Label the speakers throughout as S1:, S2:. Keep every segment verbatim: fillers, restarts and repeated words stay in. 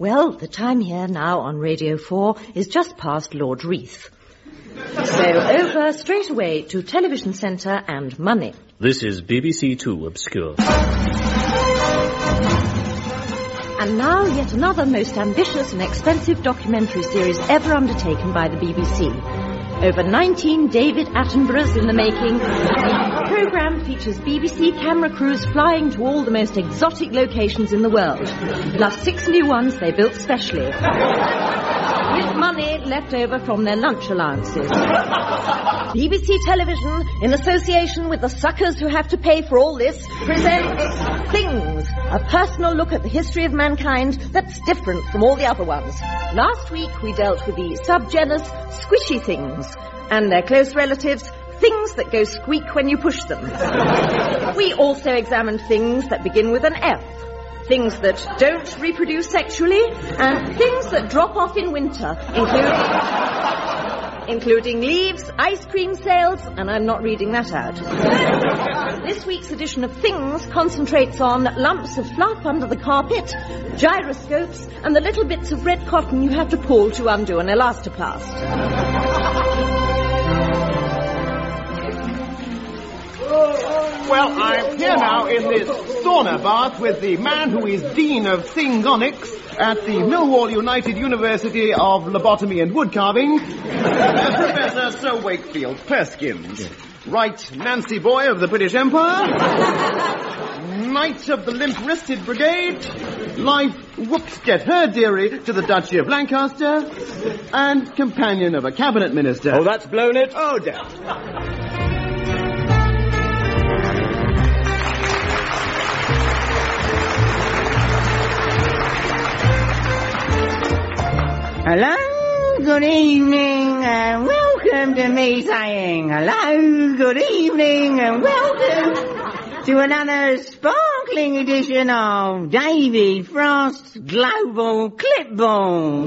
S1: Well, the time here now on Radio four is just past Lord Reith. So over straight away to Television Centre and Money.
S2: This is B B C Two Obscure.
S1: And now yet another most ambitious and expensive documentary series ever undertaken by the B B C. Over nineteen David Attenboroughs in the making. The programme features B B C camera crews flying to all the most exotic locations in the world, plus six new ones they built specially, with money left over from their lunch allowances. B B C Television, in association with the suckers who have to pay for all this, presents Things, a personal look at the history of mankind that's different from all the other ones. Last week we dealt with the subgenus squishy things and their close relatives, things that go squeak when you push them. We also examined things that begin with an F, things that don't reproduce sexually, and things that drop off in winter, including... including leaves, ice cream sales, and I'm not reading that out. This week's edition of Things concentrates on lumps of fluff under the carpet, gyroscopes, and the little bits of red cotton you have to pull to undo an elastoplast.
S3: Well, I'm here now in this sauna bath with the man who is Dean of Thingonics at the Millwall United University of Lobotomy and Woodcarving, Professor Sir Wakefield Perskins. Right Nancy Boy of the British Empire, Knight of the Limp-Wristed Brigade, life whoops get her dearie to the Duchy of Lancaster, and companion of a cabinet minister.
S2: Oh, that's blown it?
S3: Oh, damn.
S4: Hello, good evening, and welcome to me saying hello, good evening, and welcome to another sparkling edition of David Frost's Global Clipboard.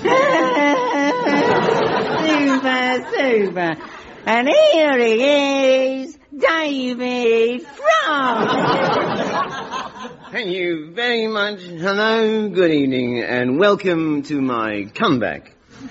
S4: Super, super. And here he is, David Frost.
S5: Thank you very much. Hello, good evening, and welcome to my comeback.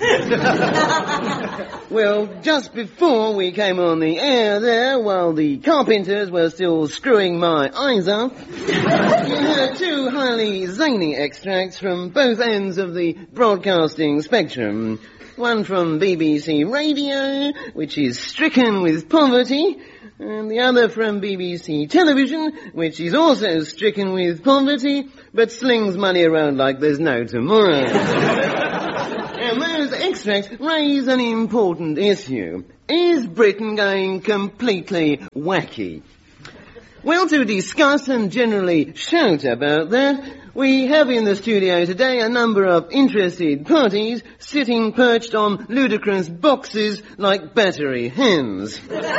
S5: Well, just before we came on the air there, while the carpenters were still screwing my eyes up, you heard two highly zany extracts from both ends of the broadcasting spectrum. One from B B C Radio, which is stricken with poverty, and the other from B B C Television, which is also stricken with poverty, but slings money around like there's no tomorrow. And those extracts raise an important issue. Is Britain going completely wacky? Well, to discuss and generally shout about that, we have in the studio today a number of interested parties sitting perched on ludicrous boxes like battery hens.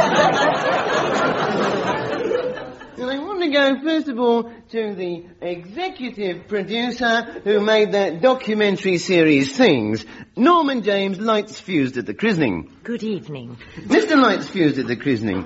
S5: And I want to go, first of all, to the executive producer who made that documentary series Things, Norman James Lights Fused at the Christening.
S1: Good evening.
S5: Mister Lights Fused at the Christening.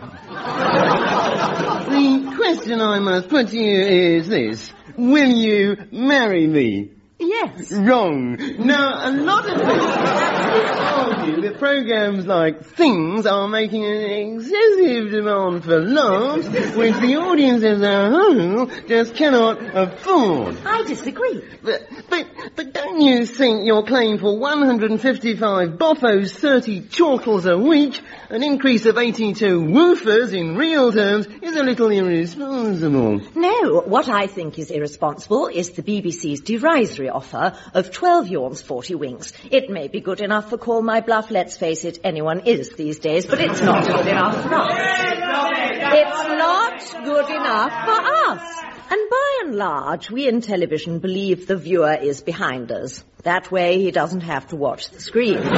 S5: The question I must put to you is this. Will you marry me?
S1: Yes.
S5: Wrong. Now, a lot of people argue that programs like Things are making an excessive demand for laughs, which the audience as a whole just cannot afford.
S1: I disagree.
S5: But, but, but don't you think your claim for one hundred fifty-five boffos, thirty chortles a week, an increase of eighty-two woofers in real terms, is a little irresponsible?
S1: No, what I think is irresponsible is the B B C's derisory offer of twelve yawns, forty winks. It may be good enough for Call My Bluff, let's face it, anyone is these days, but it's not good enough for us. It's not good enough for us. And by and large, we in television believe the viewer is behind us. That way he doesn't have to watch the screen.
S4: What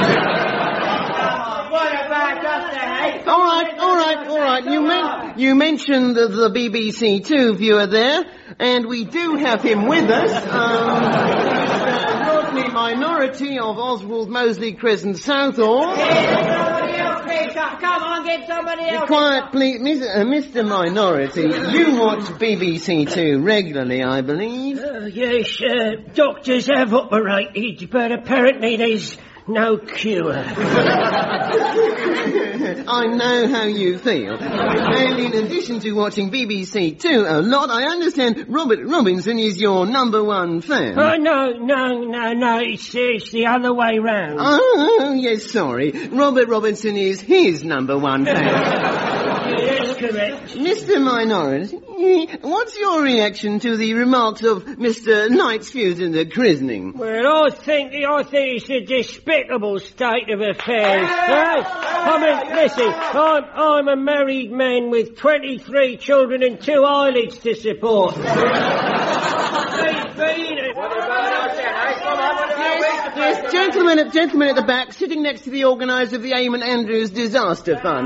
S4: about Doctor Hay?
S5: All right, all right, all right. You, men- you mentioned the, the B B C Two viewer there, and we do have him with us. Um, the Rodney Minority of Oswald Mosley Crescent, Southall.
S4: Come on, get somebody else.
S5: Be quiet, please. Mister Uh, Mister Minority, you watch B B C Two regularly, I believe.
S6: Uh, yes, uh, doctors have operated, but apparently there's no cure.
S5: I know how you feel. And in addition to watching B B C Two a lot, I understand Robert Robinson is your number one fan.
S6: Oh, no, no, no, no, it's, it's the other way round.
S5: Oh, yes, sorry. Robert Robinson is his number one fan.
S6: That's correct.
S5: Mister Minoris, what's your reaction to the remarks of Mister Knightsfuse and the christening?
S6: Well, I think, I think it's a despicable state of affairs. Right? I mean, listen, I'm, I'm a married man with twenty-three children and two eyelids to support.
S5: Yes, yes, gentlemen at, gentlemen at the back, sitting next to the organiser of the Eamon Andrews Disaster Fund.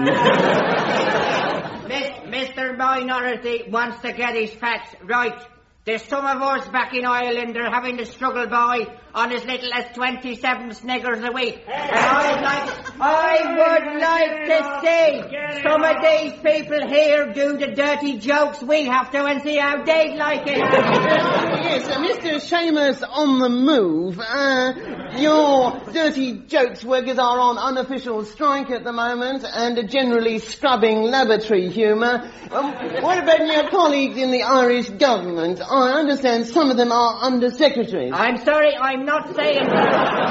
S4: Mister Minority wants to get his facts right. There's some of us back in Ireland are having to struggle by on as little as twenty-seven sniggers a week. And I'd like, I would like to see some of these people here do the dirty jokes we have to and see how they'd like it.
S5: Yes, uh, Mister Seamus on the move. Uh, your dirty jokes workers are on unofficial strike at the moment and are generally scrubbing laboratory humour. Um, what about your colleagues in the Irish government? I understand some of them are undersecretaries.
S4: I'm sorry, I'm not saying that.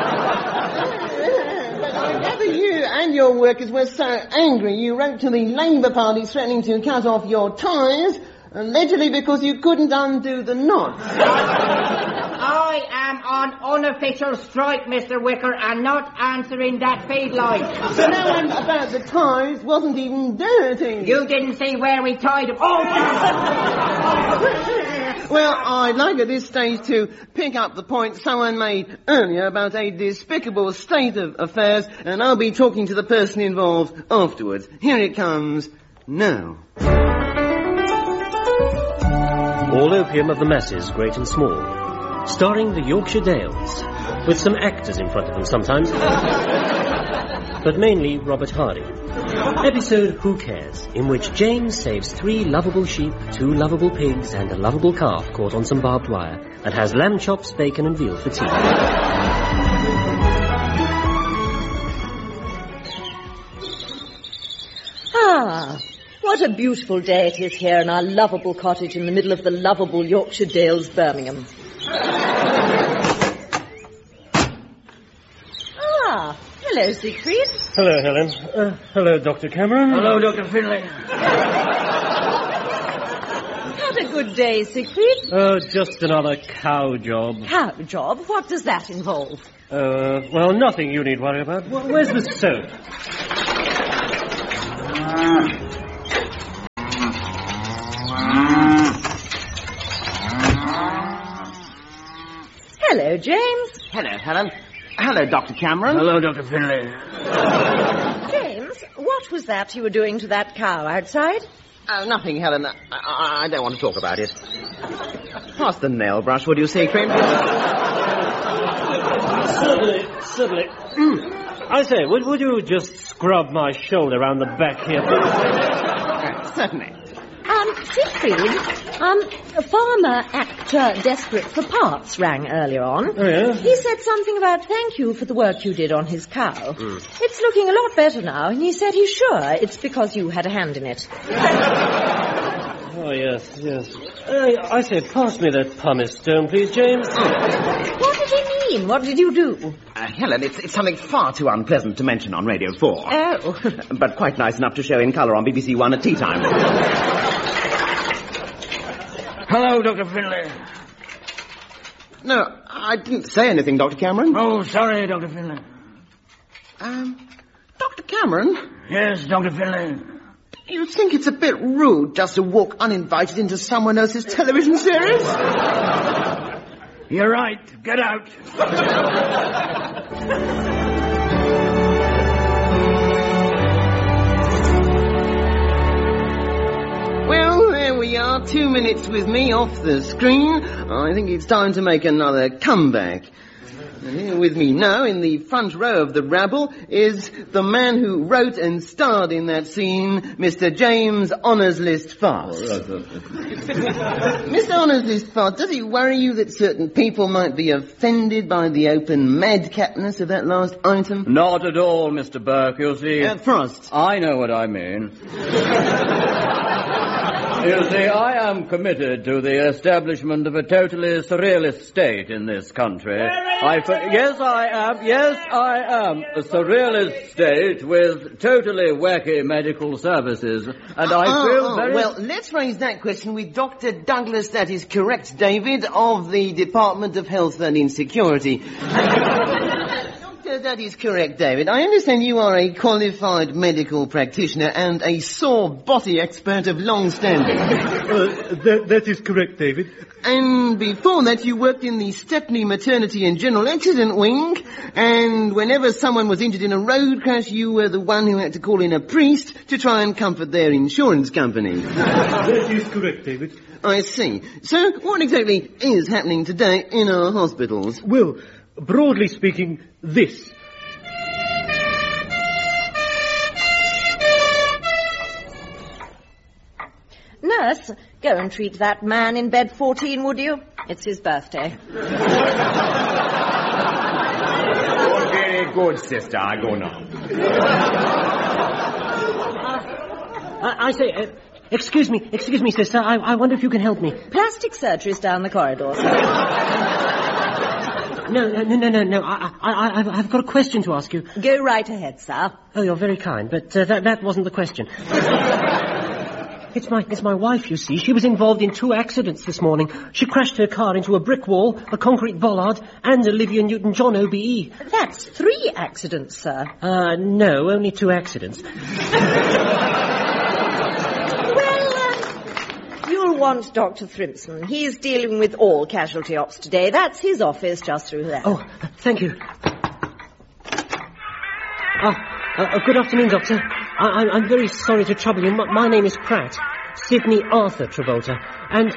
S5: But I gather you and your workers were so angry you wrote to the Labour Party threatening to cut off your ties, allegedly because you couldn't undo the knots.
S4: I am on unofficial strike, Mister Wicker, and not answering that feed line.
S5: So no one about the ties wasn't even dirty.
S4: You didn't see where we tied them. Oh,
S5: well, I'd like at this stage to pick up the point someone made earlier about a despicable state of affairs, and I'll be talking to the person involved afterwards. Here it comes now.
S2: All opium of the masses, great and small. Starring the Yorkshire Dales, with some actors in front of them sometimes, but mainly Robert Hardy. Episode Who Cares, in which James saves three lovable sheep, two lovable pigs, and a lovable calf caught on some barbed wire, and has lamb chops, bacon, and veal for tea.
S1: Ah, what a beautiful day it is here in our lovable cottage in the middle of the lovable Yorkshire Dales, Birmingham. Ah, hello, Siegfried.
S2: Hello, Helen. Uh, hello, Doctor Cameron.
S6: Hello, Doctor Finlay.
S1: Had a good day, Siegfried.
S2: Oh, just another cow job.
S1: Cow job? What does that involve?
S2: Uh, well, nothing you need worry about. Well, where's the soap?
S1: Hello, James.
S3: Hello, Helen. Hello, Doctor Cameron.
S6: Hello, Doctor Finlay.
S1: James, what was that you were doing to that cow outside?
S5: Oh, nothing, Helen. I, I, I don't want to talk about it. Pass the nail brush, would you, Siegfried?
S2: Certainly, certainly. I say, would, would you just scrub my shoulder around the back here?
S5: uh, certainly.
S1: Um, Siegfried, um, a farmer actor desperate for parts rang earlier on.
S2: Oh, yeah?
S1: He said something about thank you for the work you did on his cow. Mm. It's looking a lot better now, and he said he's sure it's because you had a hand in it.
S2: Oh, yes, yes. Uh, I say, pass me that pumice stone, please, James.
S1: What did he mean? What did you do?
S3: Uh, Helen, it's, it's something far too unpleasant to mention on Radio four.
S1: Oh.
S3: But quite nice enough to show in colour on B B C One at tea time.
S6: Hello, Doctor Finlay.
S3: No, I didn't say anything, Doctor Cameron.
S6: Oh, sorry, Doctor Finlay.
S3: Um, Doctor Cameron?
S6: Yes, Doctor Finlay.
S3: You think it's a bit rude just to walk uninvited into someone else's television series?
S6: You're right. Get out.
S5: Well, there we are, two minutes with me off the screen. I think it's time to make another comeback. And here with me now, in the front row of the rabble, is the man who wrote and starred in that scene, Mister James Honours List Fast. Mister Honours List Fast, does it worry you that certain people might be offended by the open madcapness of that last item?
S7: Not at all, Mister Burke, you see.
S5: Uh, Frost.
S7: I know what I mean. You see, I am committed to the establishment of a totally surrealist state in this country. I f- yes, I am. Yes, I am. A surrealist state with totally wacky medical services. And I
S5: oh,
S7: feel
S5: oh,
S7: very...
S5: Well, let's raise that question with Doctor Douglas, that is correct, David, of the Department of Health and Insecurity. That is correct, David. I understand you are a qualified medical practitioner and a sore body expert of long standing.
S8: Uh, that, that is correct, David.
S5: And before that, you worked in the Stepney Maternity and General Accident Wing, and whenever someone was injured in a road crash, you were the one who had to call in a priest to try and comfort their insurance company.
S8: That is correct, David.
S5: I see. So, what exactly is happening today in our hospitals?
S8: Well, broadly speaking, this.
S1: Nurse, go and treat that man in bed fourteen, would you? It's his birthday.
S9: Very good, sister. I go now.
S2: Uh, I, I say, uh, excuse me, excuse me, sister. I, I wonder if you can help me.
S1: Plastic surgery's down the corridor, sir.
S2: No, no, no, no, no. I, I, I, I've, I've got a question to ask you.
S1: Go right ahead, sir.
S2: Oh, you're very kind, but uh, that, that wasn't the question. It's my, it's my wife, you see. She was involved in two accidents this morning. She crashed her car into a brick wall, a concrete bollard, and Olivia Newton-John O B E.
S1: That's three accidents, sir.
S2: Uh, no, only two accidents.
S1: Well, uh, you'll want Doctor Thrimpson. He's dealing with all casualty ops today. That's his office just through there.
S2: Oh, thank you. Ah, uh, good afternoon, Doctor. I, I'm very sorry to trouble you. My, my name is Pratt. Sidney Arthur Travolta. And...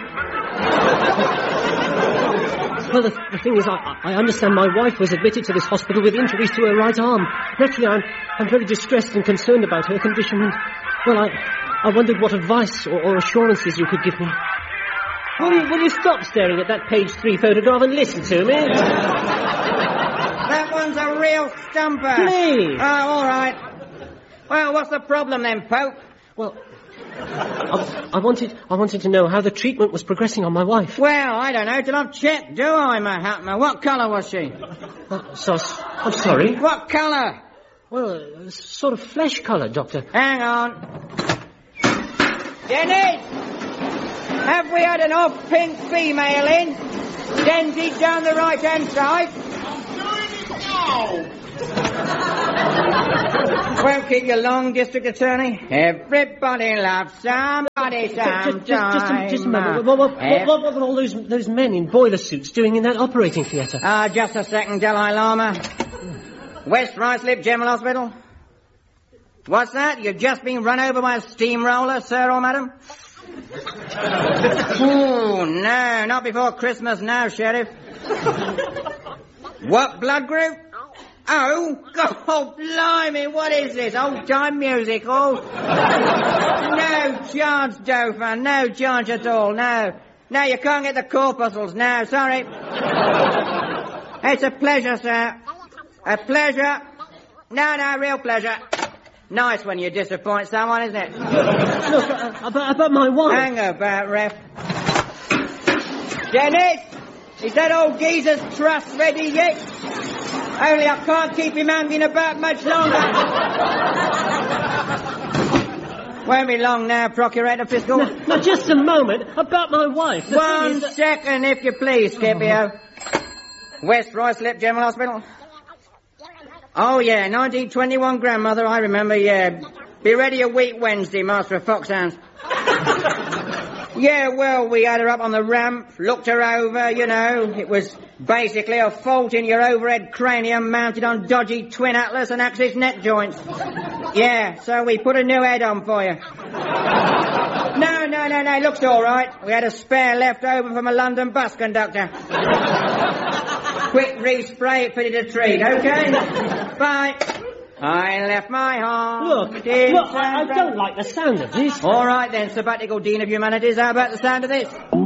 S2: Well, the, the thing is, I, I understand my wife was admitted to this hospital with injuries to her right arm. Naturally, I'm, I'm very distressed and concerned about her condition. And, well, I, I wondered what advice or, or assurances you could give me. Will you, will you stop staring at that page three photograph and listen to me?
S4: That one's a real stumper.
S2: Please.
S4: Oh, all right. Well, what's the problem then, Pope?
S2: Well, I, I wanted I wanted to know how the treatment was progressing on my wife.
S4: Well, I don't know till I've checked, do I, Mahatma? What colour was she?
S2: Uh, so, I'm sorry.
S4: What colour?
S2: Well, uh, sort of flesh colour, Doctor.
S4: Hang on. Dennis! Have we had an off-pink female in? Dendy down the right-hand side.
S3: No!
S4: Won't keep you long, District Attorney. Everybody loves somebody sometime.
S2: Just, just, just, a, just a moment. What, what, what, what, what were all those, those men in boiler suits doing in that operating theatre?
S4: Ah, uh, just a second, Dalai Lama. West Ruislip General Hospital. What's that? You've just been run over by a steamroller, sir or madam? Oh, no, not before Christmas now, Sheriff. What blood group? Oh, God, blimey, what is this? Old-time music, oh? No chance, Dofer, no chance at all, no. No, you can't get the corpuscles, no, sorry. It's a pleasure, sir. A pleasure. No, no, real pleasure. Nice when you disappoint someone, isn't it?
S2: Look, uh, about, about my wife.
S4: Hang about, ref. Dennis, is that old geezer's truss ready yet? Only I can't keep him hanging about much longer. Won't be long now, Procurator Fiscal.
S2: No, no, just a moment. About my wife. The
S4: One
S2: that...
S4: second, if you please, Scipio. Oh. West Ruislip General Hospital. Oh, yeah, nineteen twenty-one grandmother, I remember, yeah. Be ready a week Wednesday, Master of Foxhounds. Yeah, well, we had her up on the ramp, looked her over, you know. It was basically a fault in your overhead cranium mounted on dodgy twin atlas and axis neck joints. Yeah, so we put a new head on for you. No, no, no, no, looks all right. We had a spare left over from a London bus conductor. quick respray it for the treat, okay? Bye. I left my heart.
S6: Look, look, I, I don't like the sound of this.
S4: All right then, sabbatical Dean of Humanities, how about the sound of this?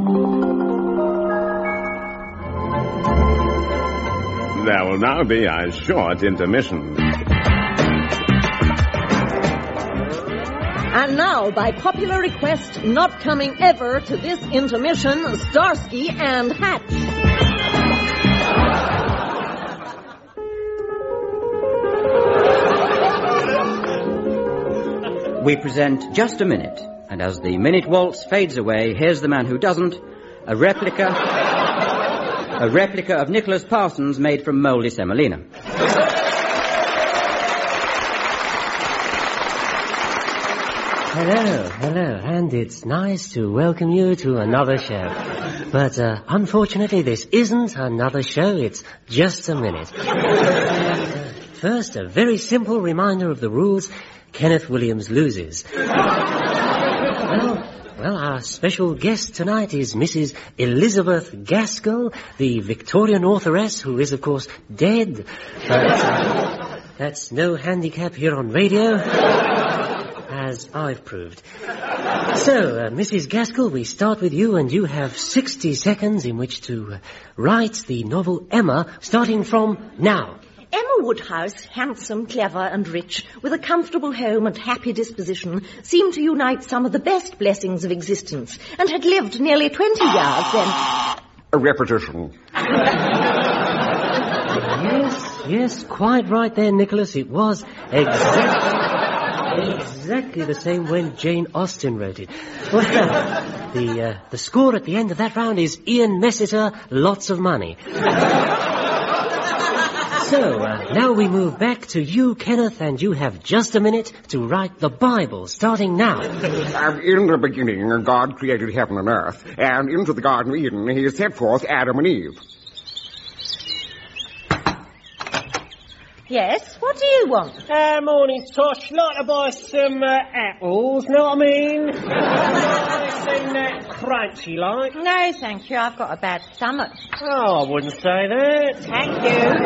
S9: There will now be a short intermission.
S1: And now, by popular request, not coming ever to this intermission, Starsky and Hatch.
S7: We present Just a Minute, and as the minute waltz fades away, here's the man who doesn't, a replica, a replica of Nicholas Parsons made from mouldy semolina.
S2: Hello, hello, and it's nice to welcome you to another show. But uh, unfortunately, this isn't another show, it's just a minute. uh, first, a very simple reminder of the rules. Kenneth Williams loses. well, well, our special guest tonight is Missus Elizabeth Gaskell, the Victorian authoress, who is, of course, dead. But uh, that's no handicap here on radio, as I've proved. So, uh, Missus Gaskell, we start with you, and you have sixty seconds in which to uh, write the novel Emma, starting from now.
S1: Emma Woodhouse, handsome, clever and rich, with a comfortable home and happy disposition, seemed to unite some of the best blessings of existence, and had lived nearly twenty years then...
S9: A repetition.
S2: Yes, yes, quite right there, Nicholas. It was exactly, exactly the same when Jane Austen wrote it. Well, the, uh, the score at the end of that round is Ian Messiter, lots of money. So, uh, now we move back to you, Kenneth, and you have just a minute to write the Bible, starting now.
S9: And in the beginning, God created heaven and earth, and into the Garden of Eden he set forth Adam and Eve.
S1: Yes, what do you want?
S6: Uh, morning, Tosh. Like to buy some uh, apples, know what I mean? Some uh, crunchy, like.
S1: No, thank you. I've got a bad stomach.
S6: Oh, I wouldn't say that.
S1: Thank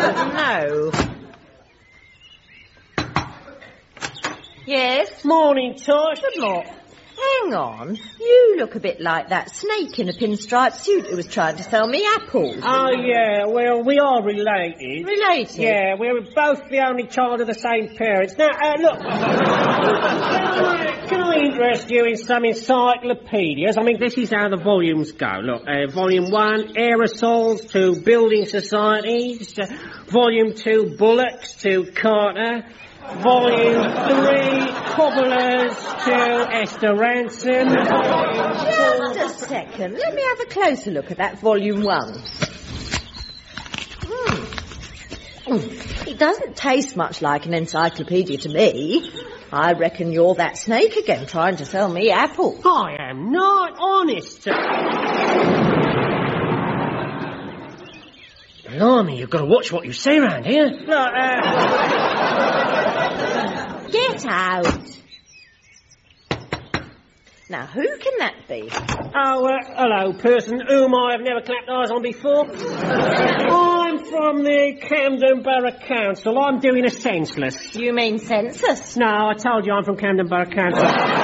S1: you. No. Yes?
S6: Morning, Tosh.
S1: Good morning. Hang on. You look a bit like that snake in a pinstripe suit who was trying to sell me apples.
S6: Oh, yeah. Well, we are related.
S1: Related?
S6: Yeah, we're both the only child of the same parents. Now, uh, look. can, I, can I interest you in some encyclopedias? I mean, this is how the volumes go. Look, uh, volume one, aerosols to building societies. Uh, volume two, bullocks to Carter. Volume three, cobblers to Esther Ransom.
S1: Just a second. Let me have a closer look at that volume one. Mm. Mm. It doesn't taste much like an encyclopedia to me. I reckon you're that snake again trying to sell me apples.
S6: I am not honest.
S2: Blimey, you've got to watch what you say round here.
S6: Look, uh...
S1: Get out. Now, who can that be?
S6: Oh, uh, hello, person whom I have never clapped eyes on before. I'm from the Camden Borough Council. I'm doing a census.
S1: You mean census?
S6: No, I told you I'm from Camden Borough Council.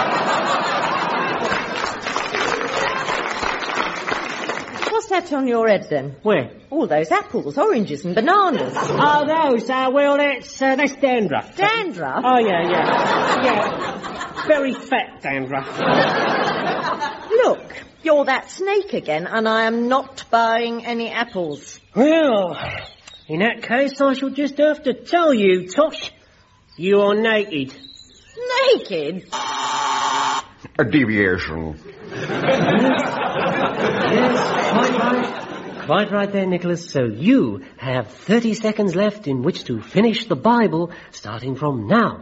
S1: What's that on your head, then?
S6: Where?
S1: All those apples, oranges and bananas.
S6: Oh, those? Uh, well, that's, uh, that's dandruff.
S1: Dandruff?
S6: Oh, yeah, yeah. Yeah. Very fat dandruff.
S1: Look, you're that snake again, and I am not buying any apples.
S6: Well, in that case, I shall just have to tell you, Tosh, you're naked.
S1: Naked?
S9: A deviation.
S2: Yes, quite right. Quite right there, Nicholas. So you have thirty seconds left in which to finish the Bible, starting from now.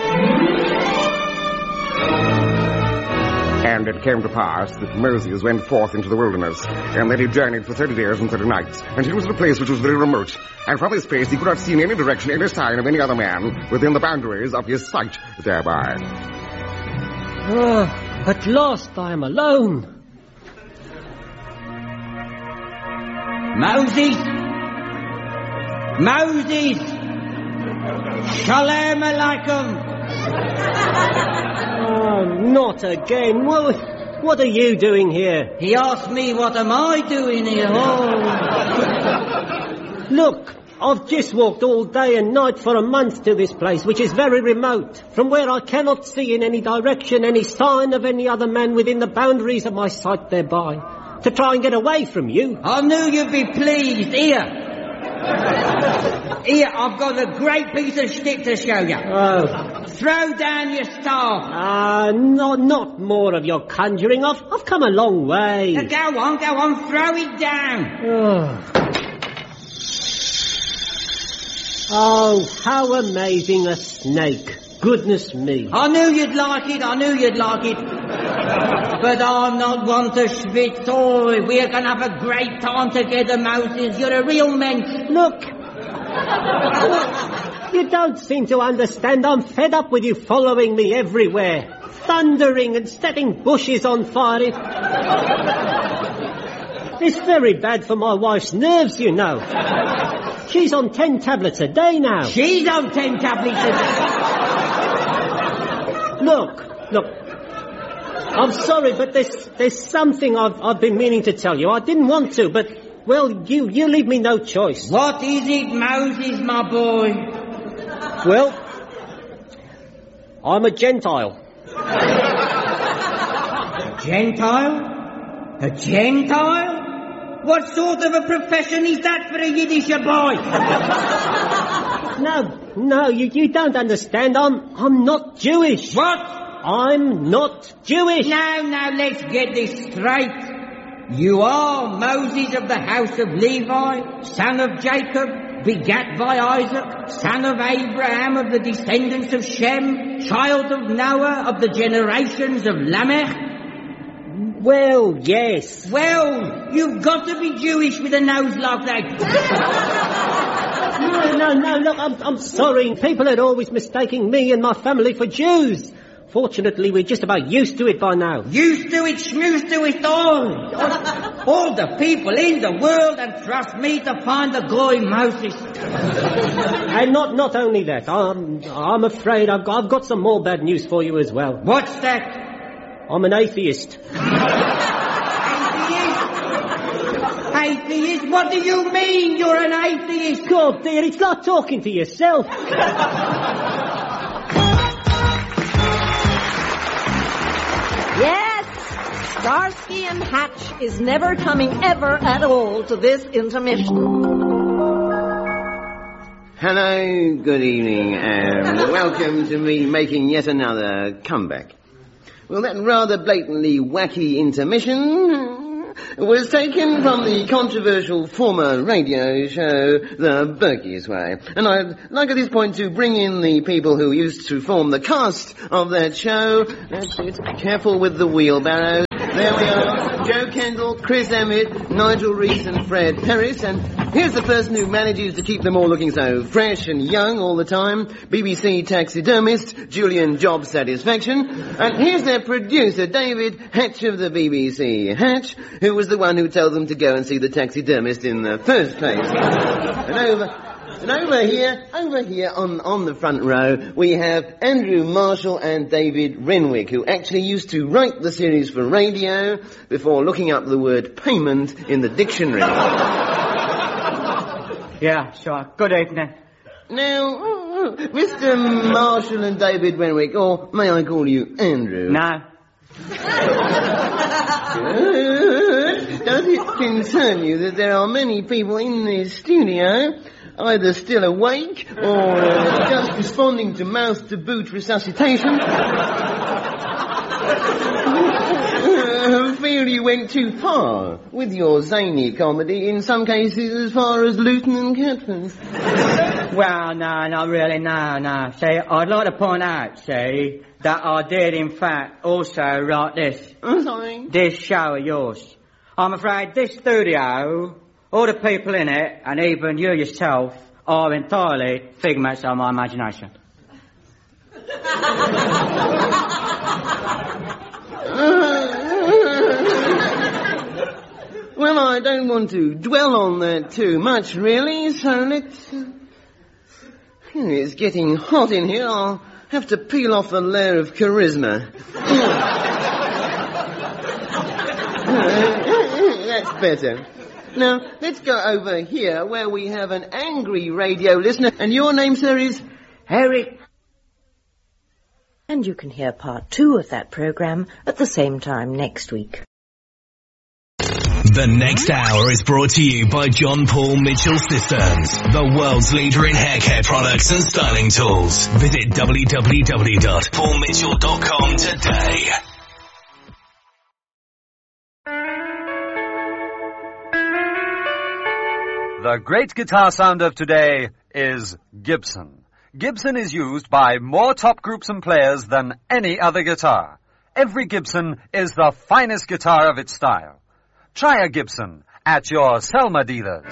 S9: And it came to pass that Moses went forth into the wilderness, and that he journeyed for thirty days and thirty nights, and he was in a place which was very remote. And from his place he could not see in any direction any sign of any other man within the boundaries of his sight thereby.
S2: Ah, at last I am alone.
S7: Moses!
S4: Moses! Shalom alaikum!
S6: Oh, not again. What, what are you doing here?
S4: He asked me what am I doing here. Oh.
S6: Look, I've just walked all day and night for a month to this place, which is very remote, from where I cannot see in any direction any sign of any other man within the boundaries of my sight thereby, to try and get away from you.
S4: I knew you'd be pleased. Here. Here, I've got a great piece of stick to show you.
S6: Oh.
S4: Throw down your staff.
S6: Ah, uh, not, not more of your conjuring. I've, I've come a long way.
S4: Now go on, go on, throw it down.
S6: Oh. Oh, how amazing a snake. Goodness me.
S4: I knew you'd like it, I knew you'd like it. But I'm not one to schwitz. Oh, we're going to have a great time together, Moses. You're a real man.
S6: Look. Look. You don't seem to understand. I'm fed up with you following me everywhere. Thundering and setting bushes on fire. It... It's very bad for my wife's nerves, you know. She's on ten tablets a day now.
S4: She's on ten tablets a day.
S6: Look, look. I'm sorry, but there's there's something I've I've been meaning to tell you. I didn't want to, but well, you you leave me no choice.
S4: What is it, Moses, my boy?
S6: Well, I'm a Gentile.
S4: A Gentile? A Gentile? What sort of a profession is that for a Yiddish boy?
S6: No, no, you, you don't understand. I'm I'm not Jewish.
S4: What?
S6: I'm not Jewish.
S4: Now, now, let's get this straight. You are Moses of the house of Levi, son of Jacob, begat by Isaac, son of Abraham of the descendants of Shem, child of Noah of the generations of Lamech.
S6: Well, yes.
S4: Well, you've got to be Jewish with a nose like that.
S6: No, no, no, look, I'm, I'm sorry. People are always mistaking me and my family for Jews. Fortunately, we're just about used to it by now.
S4: Used to it, schmoozed to it, all. All the people in the world, and trust me to find the guy Moses.
S6: And not not only that, I'm, I'm afraid I've got, I've got some more bad news for you as well.
S4: What's that?
S6: I'm an atheist.
S4: Atheist? Atheist? What do you mean you're an atheist?
S6: God, dear, it's like talking to yourself.
S1: Yes, Starsky and Hatch is never coming ever at all to this intermission.
S5: Hello, good evening, and welcome to me making yet another comeback. Well, that rather blatantly wacky intermission was taken from the controversial former radio show, The Berkey's Way. And I'd like at this point to bring in the people who used to form the cast of that show. That's it. Careful with the wheelbarrow. There we are. Joe Kendall, Chris Emmett, Nigel Reese and Fred Harris. And here's the person who manages to keep them all looking so fresh and young all the time. B B C taxidermist, Julian Job Satisfaction. And here's their producer, David Hatch of the B B C. Hatch, who was the one who told them to go and see the taxidermist in the first place. And over... And over here, over here on, on the front row, we have Andrew Marshall and David Renwick, who actually used to write the series for radio before looking up the word payment in the dictionary.
S10: Yeah, sure. Good evening.
S5: Now, oh, oh, Mister Marshall and David Renwick, or may I call you Andrew?
S10: No.
S5: Good. Does it concern you that there are many people in this studio either still awake or uh, just responding to mouth-to-boot resuscitation? Who feel you went too far with your zany comedy, in some cases as far as Luton and Catford?
S10: Well, no, not really, no, no. See, I'd like to point out, see, that I did, in fact, also write this.
S5: I'm sorry?
S10: This show of yours. I'm afraid this studio, all the people in it, and even you yourself, are entirely figments of my imagination.
S5: Well, I don't want to dwell on that too much, really, so let's... Uh, it's getting hot in here. I'll have to peel off a layer of charisma. That's better. Now, let's go over here where we have an angry radio listener. And your name, sir, is...
S4: Harry.
S1: And you can hear part two of that programme at the same time next week.
S11: The next hour is brought to you by John Paul Mitchell Systems, the world's leader in hair care products and styling tools. Visit w w w dot paul mitchell dot com today.
S12: The great guitar sound of today is Gibson. Gibson is used by more top groups and players than any other guitar. Every Gibson is the finest guitar of its style. Try a Gibson at your Selma dealers.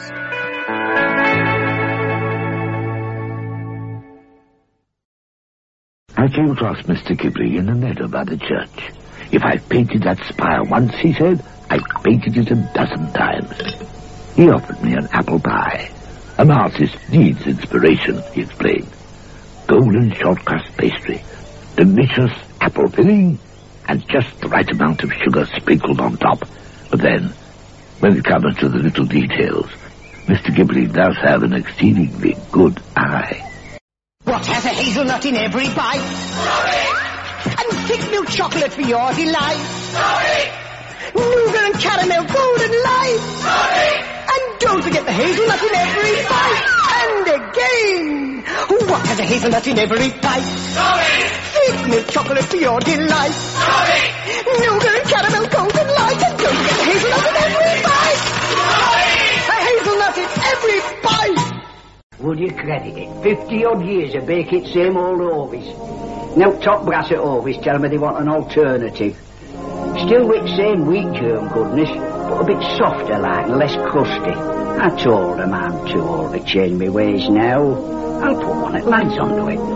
S13: I came across Mister Ghibli in the meadow by the church. If I've painted that spire once, he said, I've painted it a dozen times. He offered me an apple pie. An artist needs inspiration, he explained. Golden short crust pastry, delicious apple filling, and just the right amount of sugar sprinkled on top. But then, when it comes to the little details, Mister Ghibli does have an exceedingly good eye.
S14: What has a hazelnut in every bite? Sorry! And thick milk chocolate for your delight? Sorry! Nougat and caramel golden light? Sorry! And don't forget the hazelnut in every bite! And again! What has a hazelnut in every bite? Sorry! Thick milk chocolate for your delight? Sorry! Nougat and caramel golden light? And don't forget the hazelnut in every bite! Sorry! A hazelnut in every bite!
S15: Would you credit it? Fifty-odd years of baking same old Orvis. Now top brass at Orvis tell me they want an alternative. Still with same wheat germ goodness, but a bit softer like and less crusty. I told them I'm too old to change my ways now. I'll put one that lads onto it.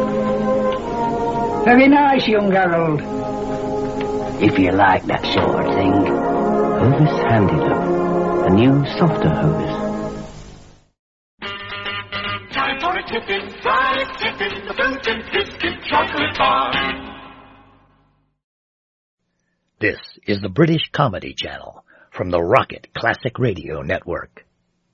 S15: Very nice, young Harold. If you like that sort of thing.
S16: Hovis Handy Love, a new softer Hovis.
S17: Time for a tippin', try a tippin', the Belgian biscuit chocolate bar.
S18: This is the British Comedy Channel from the Rocket Classic Radio Network.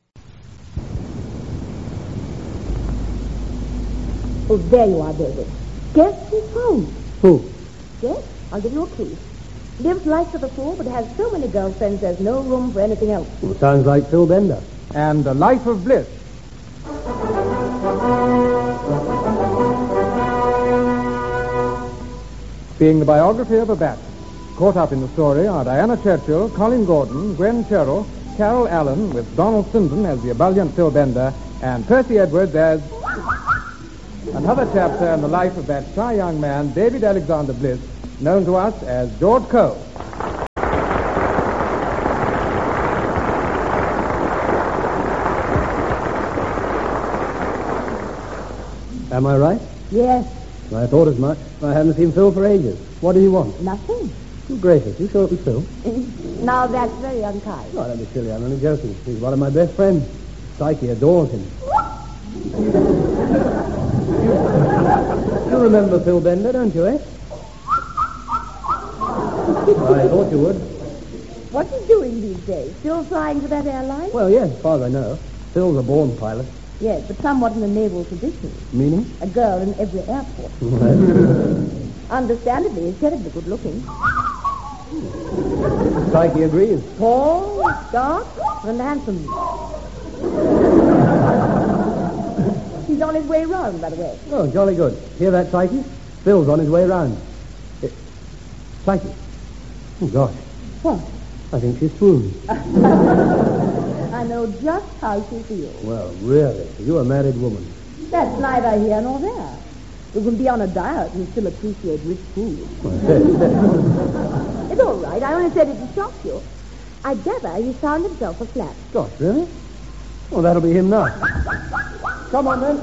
S19: Oh, there you are, David. Guess who's home?
S8: Who?
S19: Yes, I'll give you a clue. Lives life to the full, but has so many girlfriends there's no room for anything else.
S8: Well, sounds like Phil Bender. And A Life of Bliss. Being the biography of a bat. Caught up in the story are Diana Churchill, Colin Gordon, Gwen Sherrill, Carol Allen, with Donald Swindon as the ebullient Phil Bender, and Percy Edwards as another chapter in the life of that shy young man, David Alexander Bliss, known to us as George Cole. Am I right?
S19: Yes.
S8: I thought as much. I haven't seen Phil for ages. What do you want?
S19: Nothing.
S8: Good gracious, you sure it was Phil?
S19: Now that's very unkind.
S8: Oh, don't be silly. I'm only joking. He's one of my best friends. Psyche adores him. You remember Phil Bender, don't you, eh? I thought you would.
S19: What's he doing these days? Still flying for that airline?
S8: Well, yes, as far as I know. Phil's a born pilot.
S19: Yes, but somewhat in a naval tradition.
S8: Meaning?
S19: A girl in every airport. Understandably, he's terribly good looking.
S8: Psyche agrees.
S19: Tall, dark, and handsome. He's on his way round, by the way.
S8: Oh, jolly good. Hear that, Psyche? Phil's on his way round. It... Psyche. Oh, gosh.
S19: What?
S8: I think she's swooned.
S19: I know just how she feels.
S8: Well, really, you're a married woman.
S19: That's neither here nor there. You can be on a diet and still appreciate rich food. It's all right. I only said it to shock you. I gather he found himself a flat.
S8: Gosh, really? Well, that'll be him now. Come on, then.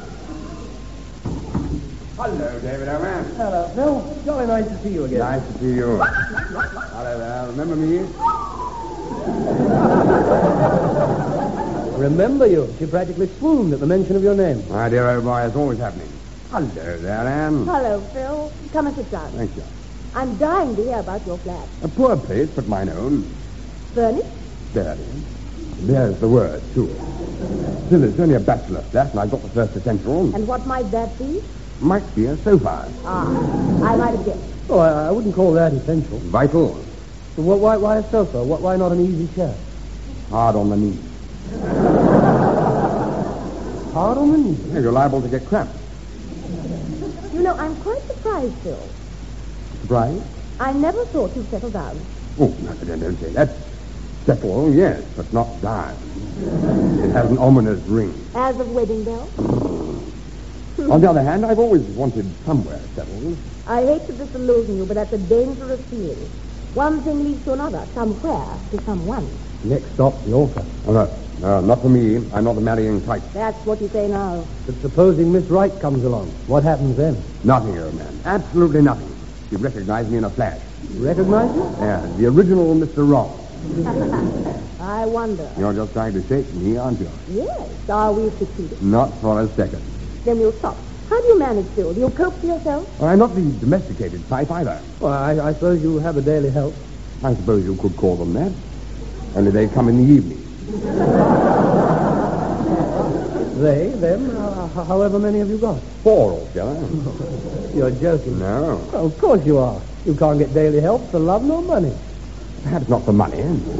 S20: Hello, David, old man.
S8: Hello, Phil. Jolly nice to see you again.
S20: Nice to see you. Hello there. Remember me?
S21: Remember you. She practically swooned at the mention of your name.
S20: My dear old boy, it's always happening. Hello there, Anne.
S19: Hello, Phil. Come and sit down.
S20: Thank you.
S19: I'm dying to hear about your flat.
S20: A poor place, but mine own.
S19: Furnished?
S20: There it is. There's the word, too. Still, it's only a bachelor flat, and I've got the first essential.
S19: And what might that be?
S20: Might be a sofa.
S19: Ah, I might have guessed.
S21: Oh, I, I wouldn't call that essential.
S20: Vital.
S21: So what, why, why a sofa? What, why not an easy chair?
S20: Hard on the knees.
S21: Hard on the knees?
S20: Yeah, you're liable to get cramps.
S19: You know, I'm quite surprised, Phil.
S20: Surprised?
S19: I never thought you'd settle down.
S20: Oh, no, don't, don't say that. Settle, yes, but not down. It has an ominous ring.
S19: As of wedding bell?
S20: On the other hand, I've always wanted somewhere settled.
S19: I hate to disillusion you, but that's a dangerous feeling. One thing leads to another, somewhere to someone.
S21: Next stop, the altar.
S20: Oh, no. No, not for me. I'm not the marrying type.
S19: That's what you say now.
S21: But supposing Miss Wright comes along, what happens then?
S20: Nothing, old man. Absolutely nothing. You'd recognize me in a flash.
S21: Recognize you?
S20: Yeah, the original Mister Wrong.
S19: I wonder.
S20: You're just trying to shake me, aren't you?
S19: Yes. Are we succeeding?
S20: Not for a second.
S19: Then we'll stop. How do you manage, Phil? Do you cope for yourself?
S20: Well, I'm not the domesticated type either.
S21: Well, I, I suppose you have a daily help.
S20: I suppose you could call them that. Only they come in the evening.
S21: They, them, uh, however many have you got?
S20: Four altogether.
S21: You're joking.
S20: No.
S21: Oh, of course you are. You can't get daily help for love nor money.
S20: Perhaps not for money.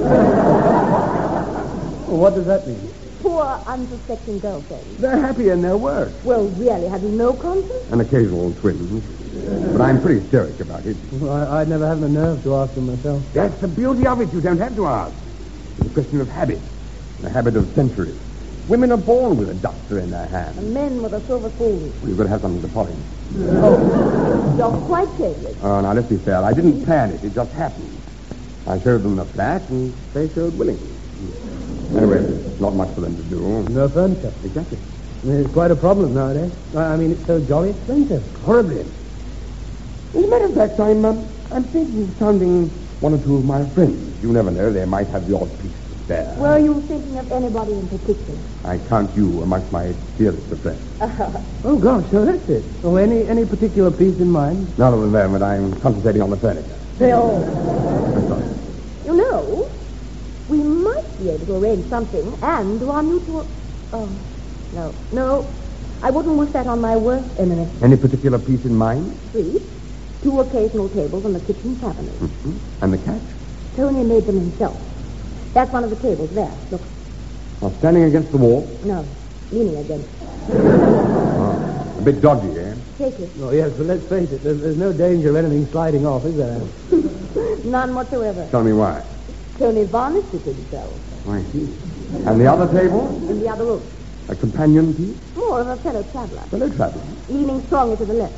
S21: Well, what does that mean?
S19: Poor, unsuspecting girlfriends.
S20: They're happy in their work.
S19: Well, really, have you no conscience?
S20: An occasional twins. But I'm pretty stoic about it.
S21: Well, I, I'd never have the nerve to ask them myself.
S20: That's the beauty of it. You don't have to ask. It's a question of habit. A habit of centuries. Women are born with a duster in their hand.
S19: And men with a silver spoon.
S20: Well, you've got to have something to polish.
S19: Oh, you're quite shameless.
S20: Oh, now, let's be fair. I didn't plan it. It just happened. I showed them the flat, and they showed willing. Anyway, there's not much for them to do.
S21: No furniture.
S20: Exactly.
S21: It's quite a problem nowadays. I mean, it's so jolly expensive.
S20: Horribly. As a matter of fact, I'm, um, I'm thinking of sounding one or two of my friends. You never know. They might have the odd piece to spare.
S19: Were you thinking of anybody in particular?
S20: I count you amongst my dearest of friends.
S21: Oh, gosh, so that's it. Oh, any, any particular piece in mind?
S20: Not at the moment. I'm concentrating on the furniture.
S19: Phil.
S20: I'm sorry.
S19: You know, we might be able to arrange something and do our mutual... Oh, no, no. I wouldn't wish that on my worst enemy.
S20: Any particular piece in mind?
S19: Three. Two occasional tables and the kitchen cabinet.
S20: Mm-hmm. And the catch?
S19: Tony made them himself. That's one of the tables there. Look.
S20: Oh, standing against the wall?
S19: No, leaning against.
S20: Oh, a bit dodgy, eh?
S19: Take it.
S21: Oh, yes, but let's face it. There's, there's no danger of anything sliding off, is there?
S19: None whatsoever.
S20: Tell me why.
S19: Tony varnished it himself.
S20: I see. And the other table?
S19: In the other room.
S20: A companion piece?
S19: More of a fellow traveler.
S20: Fellow traveler?
S19: Leaning strongly to the left.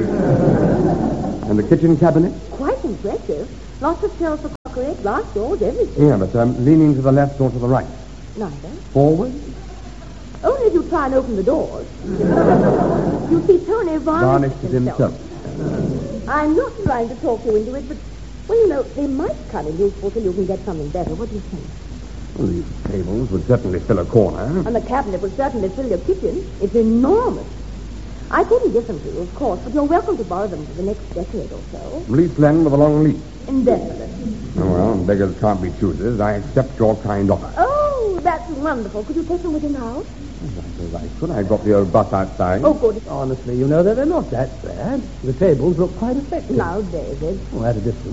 S20: And the kitchen cabinet?
S19: Quite impressive. Lots of shelves for crockery, glass doors, everything.
S20: Yeah, but um, leaning to the left or to the right?
S19: Neither.
S20: Forward?
S19: Only if you try and open the doors. You see, Tony varnished,
S20: Varnished it himself.
S19: I'm not trying to talk you into it, but, well, you know, they might come in useful till you can get something better. What do you think?
S20: Well, these tables would certainly fill a corner.
S19: And the cabinet would certainly fill your kitchen. It's enormous. I couldn't give them to you, of course, but you're welcome to borrow them for the next decade or so.
S20: Lease then with a long lease.
S19: Indefinite.
S20: Oh, well, beggars can't be choosers. I accept your kind offer.
S19: Oh, that's wonderful. Could you take them with you now?
S20: I suppose I could. I've got the old bus outside.
S19: Oh, good.
S21: Honestly, you know that they're not that bad. The tables look quite effective.
S19: Now, David.
S21: Oh, at a distance.